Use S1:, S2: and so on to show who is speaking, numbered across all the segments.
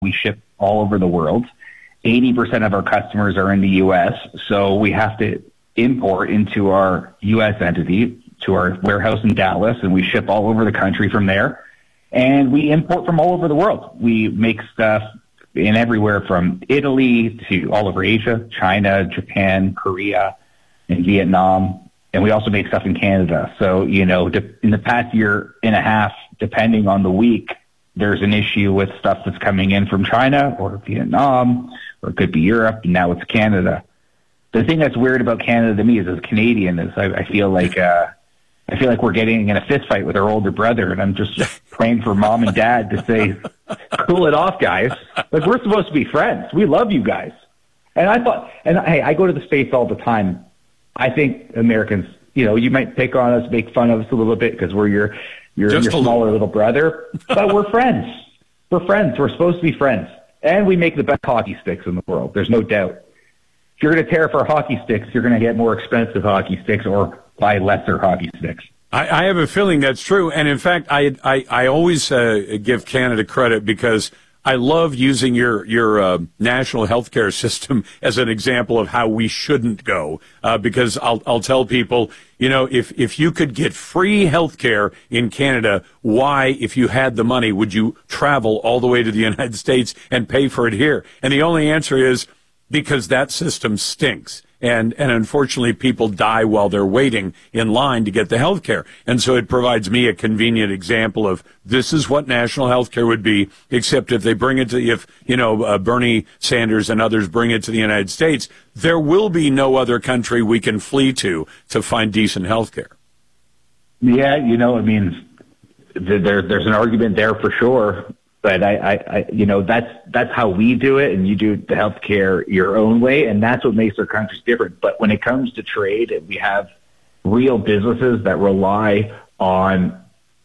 S1: We ship all over the world. 80% of our customers are in the U.S., so we have to import into our U.S. entity, to our warehouse in Dallas, and we ship all over the country from there. And we import from all over the world. We make stuff in everywhere from Italy to all over Asia, China, Japan, Korea, and Vietnam. And we also make stuff in Canada. So, in the past year and a half, depending on the week, there's an issue with stuff that's coming in from China or Vietnam, or it could be Europe, and now it's Canada. The thing that's weird about Canada to me is, as a Canadian, is I feel like we're getting in a fist fight with our older brother, and I'm just praying for mom and dad to say, cool it off, guys. Like, we're supposed to be friends. We love you guys. And I go to the States all the time. I think Americans, you might pick on us, make fun of us a little bit because we're your smaller little brother, but we're friends. We're friends. We're supposed to be friends. And we make the best hockey sticks in the world. There's no doubt. If you're going to tear up our hockey sticks, you're going to get more expensive hockey sticks or buy lesser hockey sticks.
S2: I have a feeling that's true. And in fact, I always give Canada credit because I love using your national healthcare system as an example of how we shouldn't go. Because I'll tell people, if you could get free healthcare in Canada, why, if you had the money, would you travel all the way to the United States and pay for it here? And the only answer is because that system stinks. And unfortunately, people die while they're waiting in line to get the health care. And so it provides me a convenient example of this is what national health care would be, except if they bring it to, Bernie Sanders and others bring it to the United States, there will be no other country we can flee to find decent health care.
S1: Yeah, there's an argument there for sure. But that's how we do it, and you do the healthcare your own way, and that's what makes our countries different. But when it comes to trade, and we have real businesses that rely on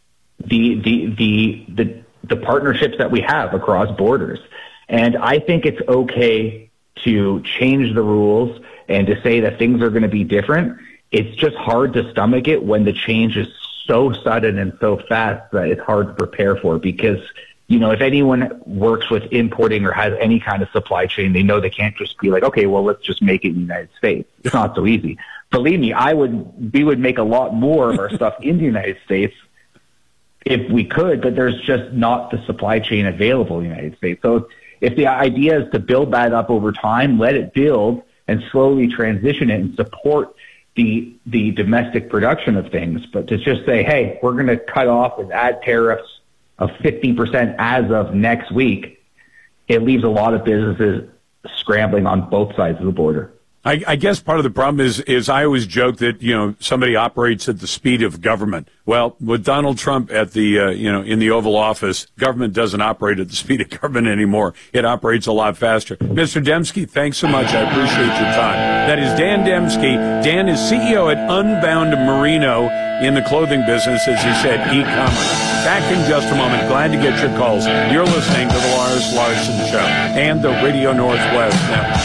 S1: the partnerships that we have across borders, and I think it's okay to change the rules and to say that things are going to be different. It's just hard to stomach it when the change is so sudden and so fast that it's hard to prepare for, because if anyone works with importing or has any kind of supply chain, they know they can't just be like, okay, well, let's just make it in the United States. It's not so easy. Believe me, we would make a lot more of our stuff in the United States if we could, but there's just not the supply chain available in the United States. So if the idea is to build that up over time, let it build and slowly transition it and support the domestic production of things. But to just say, hey, we're going to cut off and add tariffs of 50% as of next week, it leaves a lot of businesses scrambling on both sides of the border.
S2: I guess part of the problem is I always joke that, somebody operates at the speed of government. Well, with Donald Trump at the, in the Oval Office, government doesn't operate at the speed of government anymore. It operates a lot faster. Mr. Demski, thanks so much. I appreciate your time. That is Dan Demski. Dan is CEO at Unbound Merino in the clothing business, as he said, e-commerce. Back in just a moment. Glad to get your calls. You're listening to the Lars Larson Show and the Radio Northwest Network.